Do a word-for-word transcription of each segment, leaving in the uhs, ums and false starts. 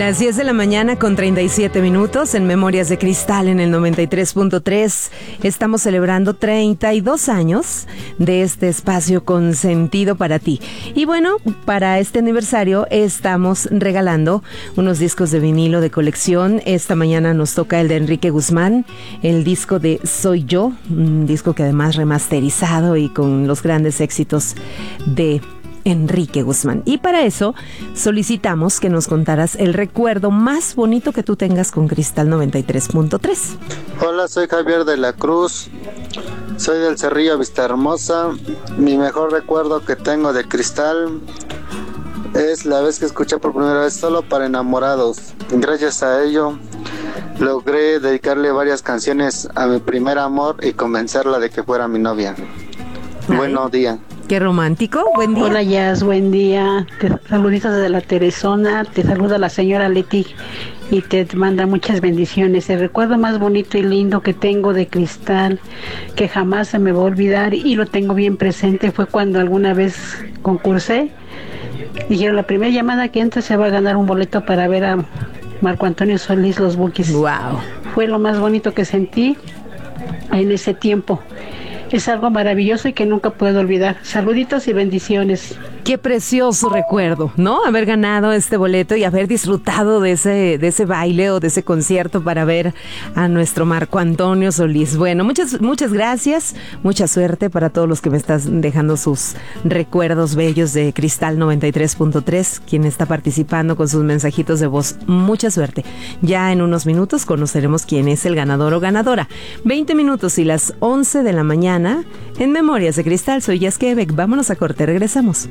Las diez de la mañana con treinta y siete minutos en Memorias de Cristal en el noventa y tres punto tres. Estamos celebrando treinta y dos años de este espacio con sentido para ti. Y bueno, para este aniversario estamos regalando unos discos de vinilo de colección. Esta mañana nos toca el de Enrique Guzmán, el disco de Soy Yo, un disco que además remasterizado y con los grandes éxitos de Enrique Guzmán. Y para eso solicitamos que nos contaras el recuerdo más bonito que tú tengas con Cristal noventa y tres punto tres. Hola, soy Javier de la Cruz, soy del Cerrillo Vista Hermosa. Mi mejor recuerdo que tengo de Cristal es la vez que escuché por primera vez Solo para Enamorados. Gracias a ello logré dedicarle varias canciones a mi primer amor y convencerla de que fuera mi novia. Ay. Buenos días. Qué romántico, buen día. Hola Jazz, buen día. Te saluditos desde la Teresona, te saluda la señora Leti y te manda muchas bendiciones. El recuerdo más bonito y lindo que tengo de Cristal, que jamás se me va a olvidar y lo tengo bien presente, fue cuando alguna vez concursé. Dijeron, la primera llamada que entra se va a ganar un boleto para ver a Marco Antonio Solís, los Bukis. Wow. Fue lo más bonito que sentí en ese tiempo. Es algo maravilloso y que nunca puedo olvidar. Saluditos y bendiciones. Qué precioso recuerdo, ¿no? Haber ganado este boleto y haber disfrutado de ese, de ese baile o de ese concierto para ver a nuestro Marco Antonio Solís. Bueno, muchas, muchas gracias, mucha suerte para todos los que me están dejando sus recuerdos bellos de Cristal noventa y tres punto tres, quien está participando con sus mensajitos de voz. Mucha suerte. Ya en unos minutos conoceremos quién es el ganador o ganadora. veinte minutos y las once de la mañana en Memorias de Cristal. Soy Jazz Quebec. Vámonos a corte, regresamos.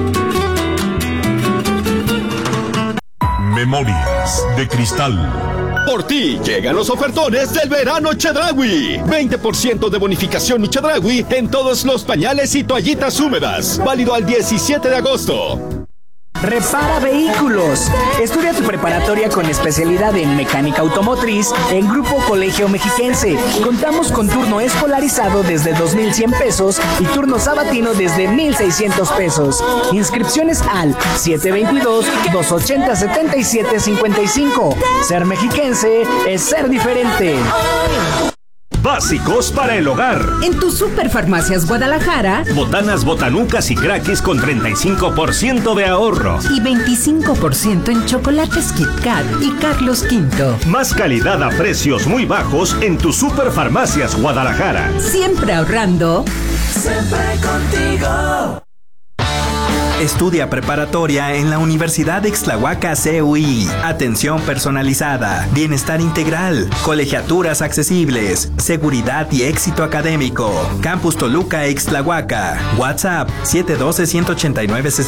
Memorias de Cristal. Por ti llegan los ofertones del verano Chedraui. veinte por ciento de bonificación y Chedraui en todos los pañales y toallitas húmedas. Válido al diecisiete de agosto. Repara vehículos. Estudia tu preparatoria con especialidad en mecánica automotriz en Grupo Colegio Mexiquense. Contamos con turno escolarizado desde dos mil cien pesos y turno sabatino desde mil seiscientos pesos. Inscripciones al siete dos dos, dos ocho cero, siete siete cinco cinco. Ser mexiquense es ser diferente. Básicos para el hogar. En tu Superfarmacias Guadalajara, Botanas, botanucas y crackis con treinta y cinco por ciento de ahorro. Y veinticinco por ciento en chocolates Kit Kat y Carlos Quinto. Más calidad a precios muy bajos en tu Superfarmacias Guadalajara. Siempre ahorrando. Siempre contigo. Estudia preparatoria en la Universidad de Ixtlahuaca C U I. Atención personalizada, bienestar integral, colegiaturas accesibles, seguridad y éxito académico. Campus Toluca Ixtlahuaca. WhatsApp siete uno dos, uno ocho nueve,